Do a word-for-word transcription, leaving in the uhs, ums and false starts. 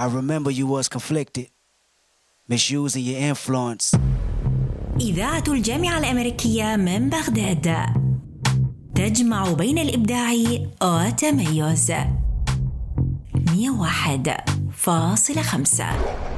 I remember you was conflicted, misusing your influence. إذاعة الجامعة الأمريكية من بغداد تجمع بين الإبداع والتميز. مية وواحد فاصلة خمسة